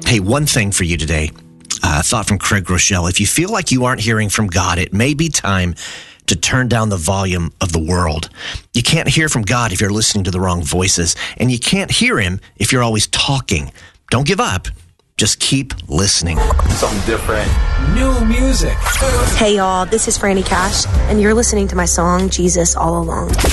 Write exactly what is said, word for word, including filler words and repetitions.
Hey, one thing for you today. Uh, thought from Craig Groeschel. If you feel like you aren't hearing from God, it may be time to turn down the volume of the world. You can't hear from God if you're listening to the wrong voices, and you can't hear him if you're always talking. Don't give up. Just keep listening. Something different. New music. Hey, y'all. This is Franny Cash, and you're listening to my song, Jesus All Along.